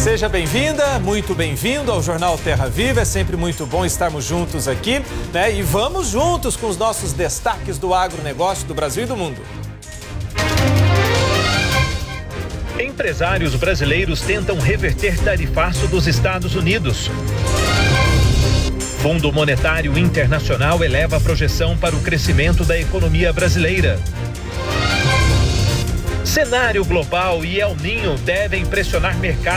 Seja bem-vinda, muito bem-vindo ao Jornal Terra Viva. É sempre muito bom estarmos juntos aqui, né? E vamos juntos com os nossos destaques do agronegócio do Brasil e do mundo. Empresários brasileiros tentam reverter tarifaço dos Estados Unidos. Fundo Monetário Internacional eleva a projeção para o crescimento da economia brasileira. Cenário global e El Niño devem pressionar mercados